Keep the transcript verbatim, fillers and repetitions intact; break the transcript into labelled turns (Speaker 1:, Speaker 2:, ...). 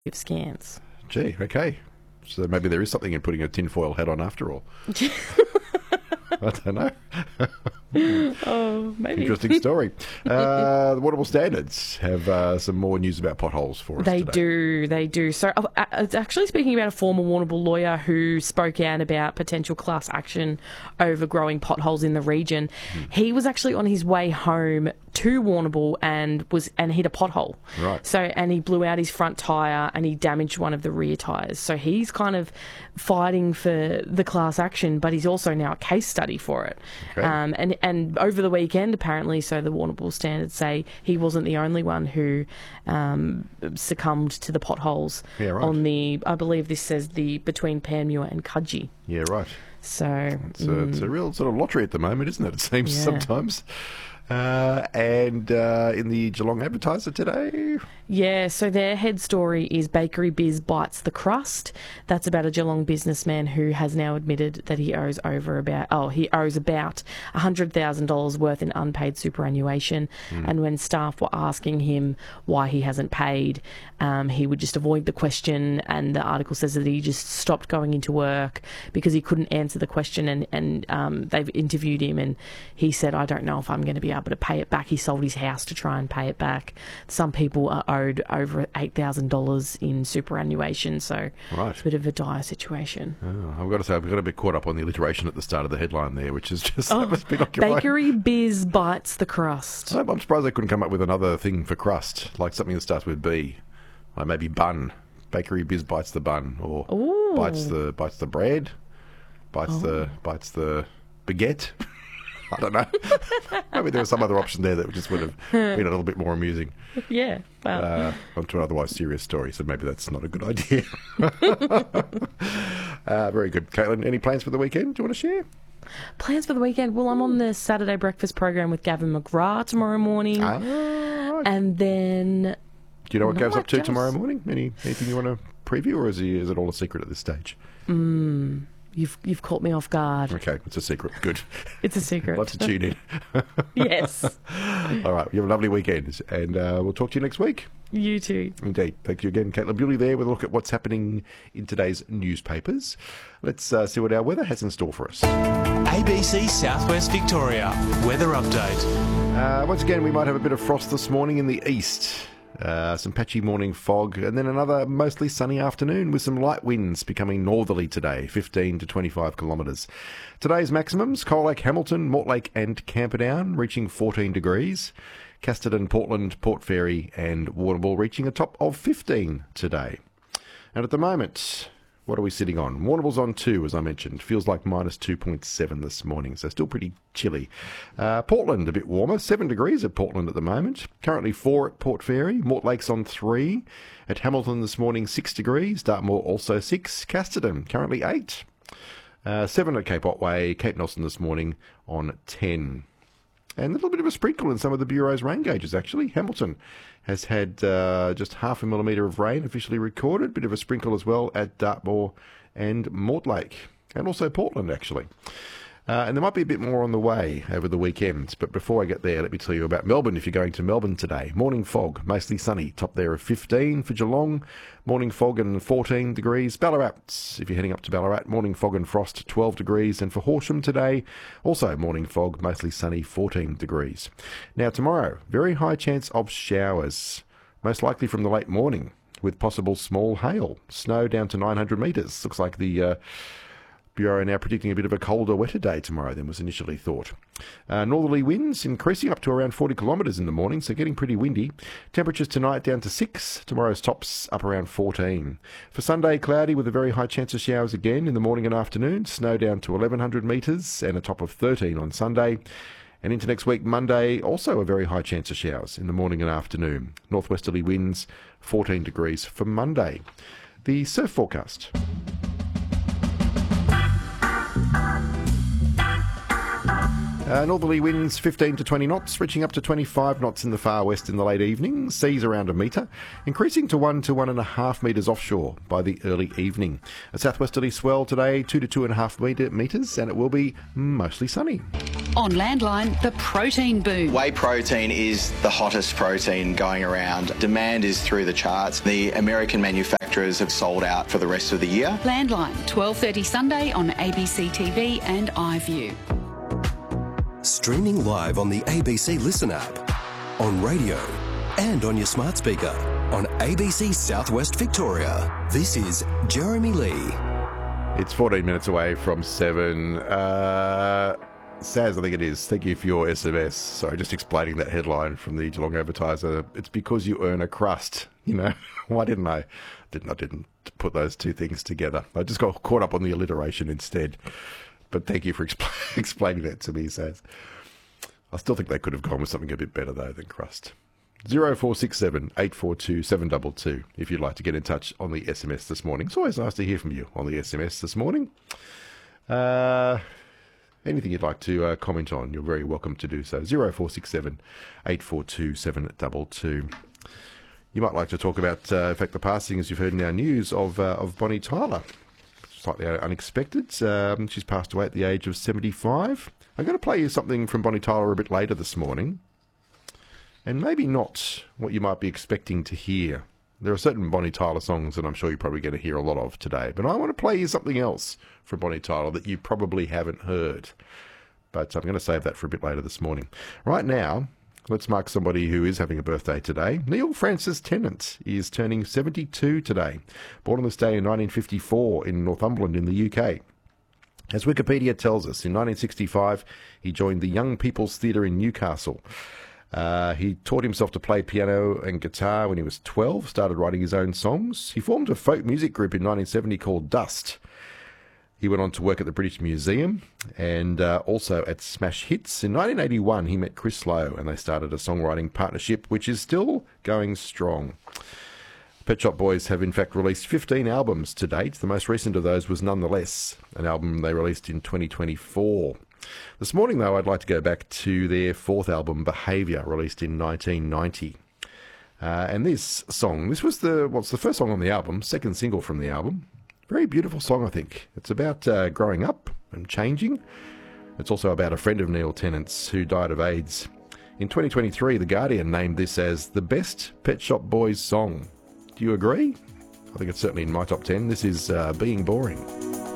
Speaker 1: scans.
Speaker 2: Gee, okay. So maybe there is something in putting a tinfoil hat on after all. I don't know.
Speaker 1: Oh, maybe.
Speaker 2: Interesting story. Uh, the Waterable Standards have uh, some more news about potholes for us
Speaker 1: They
Speaker 2: today.
Speaker 1: do, they do. So uh, uh, it's actually speaking about a former Warrnambool lawyer who spoke out about potential class action over growing potholes in the region. Mm. He was actually on his way home to Warrnambool and was and hit a pothole.
Speaker 2: Right.
Speaker 1: So and he blew out his front tyre and he damaged one of the rear tyres. So he's kind of fighting for the class action, but he's also now a case study for it.
Speaker 2: Okay.
Speaker 1: Um, and and over the weekend, apparently, so the Warrnambool Standards say he wasn't the only one who um, succumbed to the potholes
Speaker 2: Yeah, right.
Speaker 1: on the, I believe this says the between Panmure and Cudgee.
Speaker 2: Yeah, right.
Speaker 1: So
Speaker 2: It's, a,
Speaker 1: mm,
Speaker 2: it's a real sort of lottery at the moment, isn't it? It seems
Speaker 1: Yeah.
Speaker 2: sometimes. Uh, and uh, in the Geelong Advertiser today...
Speaker 1: yeah, so their head story is Bakery Biz bites the crust. That's about a Geelong businessman who has now admitted that he owes over about, oh, he owes about one hundred thousand dollars worth in unpaid superannuation. Mm. And when staff were asking him why he hasn't paid, um, he would just avoid the question. And the article says that he just stopped going into work because he couldn't answer the question. And, and um, they've interviewed him and he said, I don't know if I'm going to be able to pay it back. He sold his house to try and pay it back. Some people are owed over eight thousand dollars in superannuation, so
Speaker 2: Right.
Speaker 1: it's a bit of a dire situation.
Speaker 2: Oh, I've got to say, I've got a bit caught up on the alliteration at the start of the headline there, which is just...
Speaker 1: Oh,
Speaker 2: that must be occupying.
Speaker 1: Bakery Biz bites the crust.
Speaker 2: I'm surprised they couldn't come up with another thing for crust, like something that starts with B, like maybe bun. Bakery Biz bites the bun, or
Speaker 1: Ooh.
Speaker 2: bites the bites the bread, bites
Speaker 1: Oh.
Speaker 2: the bites the baguette. I don't know. Maybe there was some other option there that just would have been a little bit more amusing.
Speaker 1: Yeah, well,
Speaker 2: Uh, onto an otherwise serious story, so maybe that's not a good idea. uh, very good. Caitlin, any plans for the weekend? Do you want to share?
Speaker 1: plans for the weekend. Well, I'm on the Saturday breakfast program with Gavin McGrath tomorrow morning,
Speaker 2: Ah, right.
Speaker 1: and then
Speaker 2: Do you know what Gav's
Speaker 1: No,
Speaker 2: up to
Speaker 1: just-
Speaker 2: tomorrow morning? Any anything you want to preview, or is, he, is it all a secret at this stage?
Speaker 1: mm, you've you've caught me off guard.
Speaker 2: Okay, it's a secret. Good.
Speaker 1: It's a secret.
Speaker 2: Lots to tune in.
Speaker 1: Yes,
Speaker 2: All right, you have a lovely weekend, and uh, we'll talk to you next week.
Speaker 1: you too.
Speaker 2: Indeed. Thank you again, Caitlin Bewley there with a look at what's happening in today's newspapers. Let's uh, see what our weather has in store for us.
Speaker 3: A B C Southwest Victoria weather update.
Speaker 2: Uh, once again, we might have a bit of frost this morning in the east. Uh, some patchy morning fog, and then another mostly sunny afternoon with some light winds becoming northerly today, fifteen to twenty-five kilometres. Today's maximums, Coal Lake, Hamilton, Mortlake and Camperdown reaching fourteen degrees. Casterton, Portland, Port Fairy and Warrnambool reaching a top of fifteen today. And at the moment, what are we sitting on? Warrnambool's on two, as I mentioned. Feels like minus two point seven this morning, so still pretty chilly. Uh, Portland, a bit warmer, seven degrees at Portland at the moment. Currently four at Port Fairy. Mortlake's on three. At Hamilton this morning, six degrees. Dartmoor also six. Casterton, currently eight. Uh, seven at Cape Otway. Cape Nelson this morning on ten. And a little bit of a sprinkle in some of the Bureau's rain gauges, actually. Hamilton has had uh, just half a millimetre of rain officially recorded. Bit of a sprinkle as well at Dartmoor and Mortlake. And also Portland, actually. Uh, and there might be a bit more on the way over the weekend. But before I get there, let me tell you about Melbourne. If you're going to Melbourne today, morning fog, mostly sunny. Top there of fifteen for Geelong. Morning fog and fourteen degrees. Ballarat, if you're heading up to Ballarat, morning fog and frost, twelve degrees. And for Horsham today, also morning fog, mostly sunny, fourteen degrees. Now tomorrow, very high chance of showers, most likely from the late morning, with possible small hail. Snow down to nine hundred metres. Looks like the Uh, Bureau are now predicting a bit of a colder, wetter day tomorrow than was initially thought. Uh, northerly winds increasing up to around forty kilometres in the morning, so getting pretty windy. Temperatures tonight down to six. Tomorrow's tops up around fourteen. For Sunday, cloudy with a very high chance of showers again in the morning and afternoon. Snow down to eleven hundred metres and a top of thirteen on Sunday. And into next week, Monday, also a very high chance of showers in the morning and afternoon. Northwesterly winds, fourteen degrees for Monday. The surf forecast. Uh, northerly winds fifteen to twenty knots, reaching up to twenty-five knots in the far west in the late evening. Seas around a metre, increasing to one to one and a half metres offshore by the early evening. A southwesterly swell today, two to two and a half metre, metres, and it will be mostly sunny.
Speaker 4: On Landline, the protein boom.
Speaker 5: Whey protein is the hottest protein going around. Demand is through the charts. The American manufacturers have sold out for the rest of the year.
Speaker 4: Landline, twelve thirty Sunday on A B C T V and iView.
Speaker 6: Streaming live on the A B C Listen app, on radio and on your smart speaker on A B C Southwest Victoria. This is Jeremy Lee.
Speaker 2: It's fourteen minutes away from seven. Uh, Saz, I think it is. Thank you for your S M S. Sorry, just explaining that headline from the Geelong Advertiser. It's because you earn a crust. You know, why didn't I? Didn't I didn't put those two things together? I just got caught up on the alliteration instead. But thank you for expl- explaining that to me, Saz. I still think they could have gone with something a bit better though than crust. zero four six seven, eight four two, seven two two if you'd like to get in touch on the S M S this morning. It's always nice to hear from you on the S M S this morning. Uh, anything you'd like to uh, comment on, you're very welcome to do so. zero four six seven, eight four two, seven two two. You might like to talk about, uh, in fact, the passing, as you've heard in our news, of uh, of Bonnie Tyler. Slightly unexpected. Um, she's passed away at the age of seventy-five. I'm going to play you something from Bonnie Tyler a bit later this morning. And maybe not what you might be expecting to hear. There are certain Bonnie Tyler songs that I'm sure you're probably going to hear a lot of today. But I want to play you something else from Bonnie Tyler that you probably haven't heard. But I'm going to save that for a bit later this morning. Right now, let's mark somebody who is having a birthday today. Neil Francis Tennant is turning seventy-two today. Born on this day in nineteen fifty-four in Northumberland in the U K. As Wikipedia tells us, in nineteen sixty-five, he joined the Young People's Theatre in Newcastle. Uh, he taught himself to play piano and guitar when he was twelve, started writing his own songs. He formed a folk music group in nineteen seventy called Dust. He went on to work at the British Museum and uh, also at Smash Hits. In nineteen eighty-one, he met Chris Lowe and they started a songwriting partnership which is still going strong. Pet Shop Boys have in fact released fifteen albums to date. The most recent of those was Nonetheless, an album they released in twenty twenty-four. This morning, though, I'd like to go back to their fourth album, Behaviour, released in nineteen ninety. Uh, and this song, this was the, well, it's the first song on the album, second single from the album. Very beautiful song, I think. It's about uh, growing up and changing. It's also about a friend of Neil Tennant's who died of AIDS. In twenty twenty-three, The Guardian named this as the best Pet Shop Boys song. Do you agree? I think it's certainly in my top ten. This is uh, Being Boring.